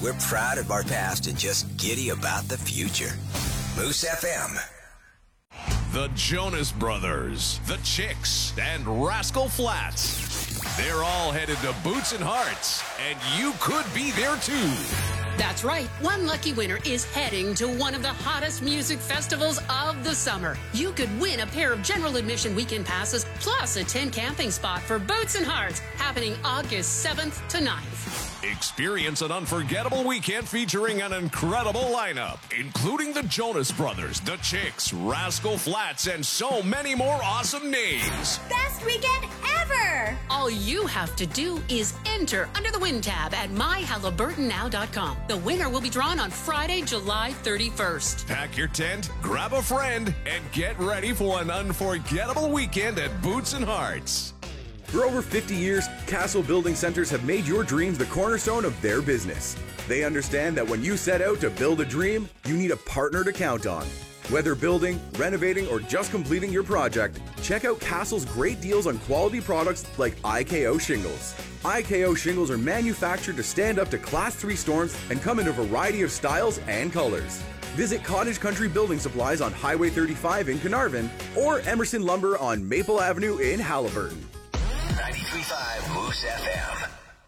We're proud of our past and just giddy about the future. Moose FM. The Jonas Brothers, the Chicks, and Rascal Flatts. They're all headed to Boots and Hearts, and you could be there too. That's right. One lucky winner is heading to one of the hottest music festivals of the summer. You could win a pair of general admission weekend passes plus a tent camping spot for Boots and Hearts, happening August 7th to 9th. Experience an unforgettable weekend featuring an incredible lineup, including the Jonas Brothers, the Chicks, Rascal Flatts, and so many more awesome names. Best weekend ever! All you have to do is enter under the Win tab at myhaliburtonnow.com. The winner will be drawn on Friday, July 31st. Pack your tent, grab a friend, and get ready for an unforgettable weekend at Boots and Hearts. For over 50 years, Castle Building Centers have made your dreams the cornerstone of their business. They understand that when you set out to build a dream, you need a partner to count on. Whether building, renovating, or just completing your project, check out Castle's great deals on quality products like IKO shingles. IKO shingles are manufactured to stand up to Class 3 storms and come in a variety of styles and colors. Visit Cottage Country Building Supplies on Highway 35 in Carnarvon or Emerson Lumber on Maple Avenue in Halliburton. 93.5 Moose FM.